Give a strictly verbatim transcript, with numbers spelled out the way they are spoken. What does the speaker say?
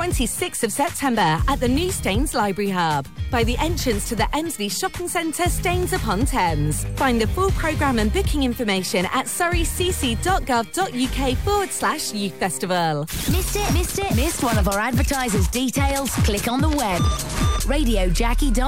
twenty-sixth of September at the new Staines Library Hub, by the entrance to the Emsley Shopping Centre, Staines-upon-Thames. Find the full programme and booking information at surreycc.gov.uk forward slash youth festival. Missed it? Missed it? Missed one of our advertisers' details? Click on the web. radio jackie dot com